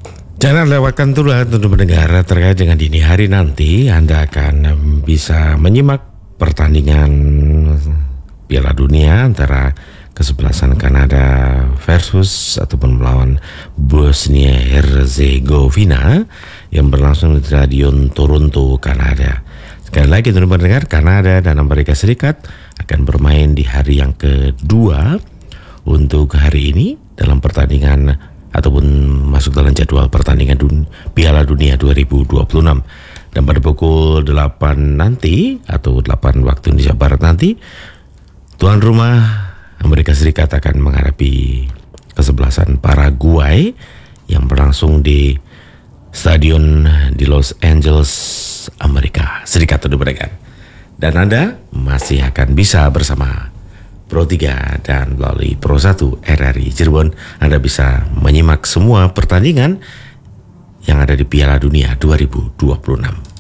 Jangan lewatkan tulah untuk mendengar terkait dengan dini hari nanti. Anda akan bisa menyimak pertandingan Piala Dunia antara kesebelasan Kanada versus ataupun melawan Bosnia Herzegovina yang berlangsung di Stadion Toronto, Kanada. Sekali lagi untuk mendengar, Kanada dan Amerika Serikat akan bermain di hari yang kedua untuk hari ini dalam pertandingan ataupun masuk dalam jadwal pertandingan Piala Dunia 2026. Dan pada pukul 8 nanti atau 8 waktu Indonesia Barat nanti, tuan rumah Amerika Serikat akan menghadapi kesebelasan Paraguay yang berlangsung di stadion di Los Angeles, Amerika Serikat. Dan Anda masih akan bisa bersama Pro 3 dan melalui Pro 1 RRI Cirebon, Anda bisa menyimak semua pertandingan yang ada di Piala Dunia 2026.